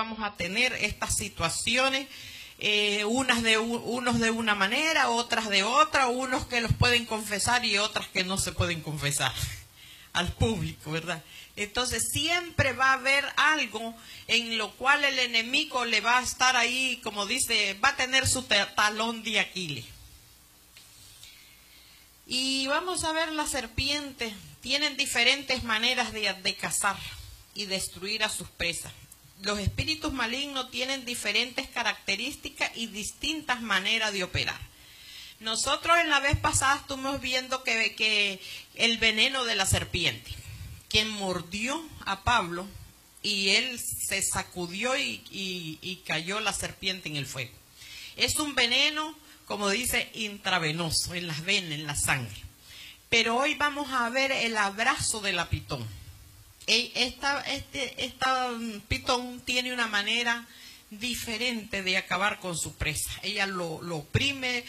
vamos a tener estas situaciones, unos de una manera, otras de otra, unos que los pueden confesar y otras que no se pueden confesar al público, ¿verdad? Entonces siempre va a haber algo en lo cual el enemigo le va a estar ahí, como dice, va a tener su talón de Aquiles. Y vamos a ver las serpientes, tienen diferentes maneras de cazar y destruir a sus presas. Los espíritus malignos tienen diferentes características y distintas maneras de operar. Nosotros en la vez pasada estuvimos viendo que el veneno de la serpiente, quien mordió a Pablo y él se sacudió y cayó la serpiente en el fuego. Es un veneno, como dice, intravenoso, en las venas, en la sangre. Pero hoy vamos a ver el abrazo de la pitón. Esta pitón tiene una manera diferente de acabar con su presa. Ella lo oprime,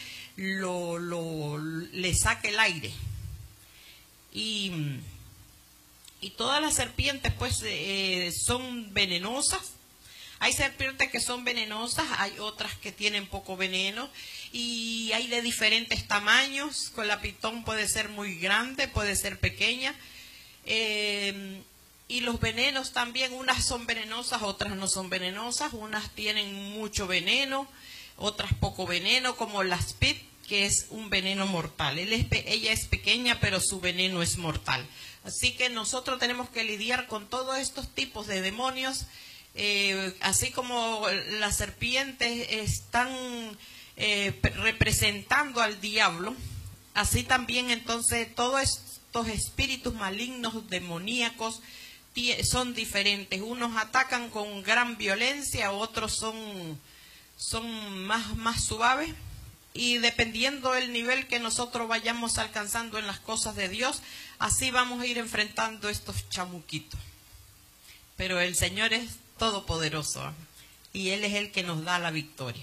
le saca el aire. Y todas las serpientes pues son venenosas. Hay serpientes que son venenosas, hay otras que tienen poco veneno y hay de diferentes tamaños. Con la pitón puede ser muy grande, puede ser pequeña. Y los venenos también, unas son venenosas, otras no son venenosas, unas tienen mucho veneno, otras poco veneno, como la Spit, que es un veneno mortal. Ella es pequeña, pero su veneno es mortal. Así que nosotros tenemos que lidiar con todos estos tipos de demonios, así como las serpientes están representando al diablo, así también entonces todos estos espíritus malignos, demoníacos, son diferentes. Unos atacan con gran violencia, otros son más suaves. Y dependiendo del nivel que nosotros vayamos alcanzando en las cosas de Dios, así vamos a ir enfrentando estos chamuquitos. Pero el Señor es todopoderoso, ¿eh? Y Él es el que nos da la victoria.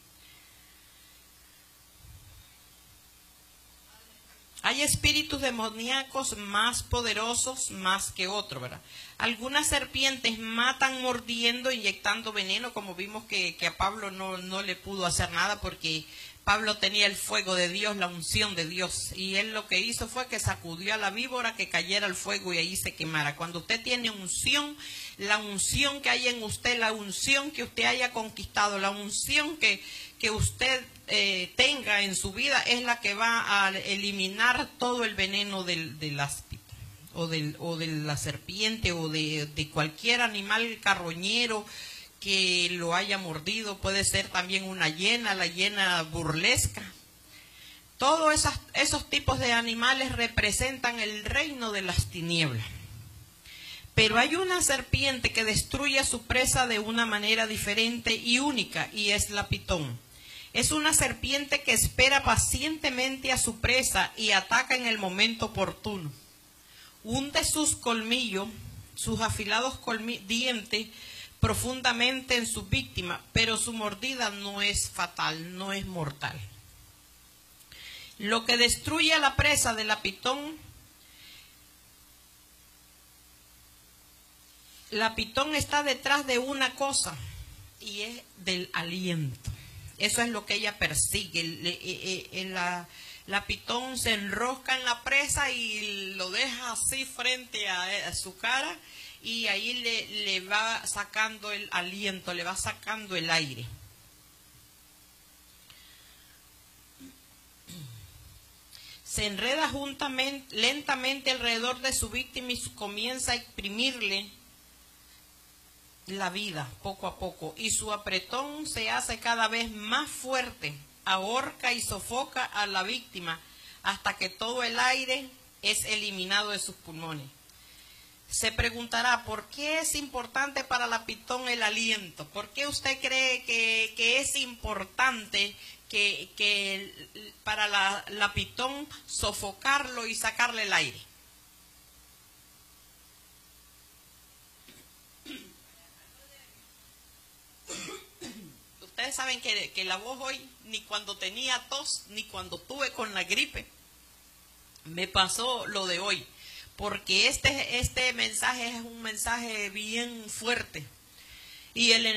Hay espíritus demoníacos más poderosos más que otros, ¿verdad? Algunas serpientes matan mordiendo, inyectando veneno, como vimos que a Pablo no le pudo hacer nada porque Pablo tenía el fuego de Dios, la unción de Dios, y él lo que hizo fue que sacudió a la víbora que cayera al fuego y ahí se quemara. Cuando usted tiene unción, la unción que hay en usted, la unción que usted haya conquistado, la unción que usted tenga en su vida es la que va a eliminar todo el veneno del áspid o de la serpiente o de cualquier animal carroñero que lo haya mordido. Puede ser también una hiena, la hiena burlesca. Todos esos tipos de animales representan el reino de las tinieblas. Pero hay una serpiente que destruye a su presa de una manera diferente y única, y es la pitón. Es una serpiente que espera pacientemente a su presa y ataca en el momento oportuno. Hunde sus colmillos, sus afilados dientes, profundamente en su víctima, pero su mordida no es fatal, no es mortal. Lo que destruye a la presa de la pitón está detrás de una cosa, y es del aliento. Eso es lo que ella persigue. La pitón se enrosca en la presa y lo deja así frente a su cara, y ahí le va sacando el aliento, le va sacando el aire. Se enreda lentamente alrededor de su víctima y comienza a exprimirle la vida poco a poco, y su apretón se hace cada vez más fuerte, ahorca y sofoca a la víctima hasta que todo el aire es eliminado de sus pulmones. Se preguntará, ¿por qué es importante para la pitón el aliento? ¿Por qué usted cree que es importante que para la pitón sofocarlo y sacarle el aire? Ustedes saben que la voz hoy, ni cuando tenía tos, ni cuando tuve con la gripe, me pasó lo de hoy. Porque este mensaje es un mensaje bien fuerte. Y el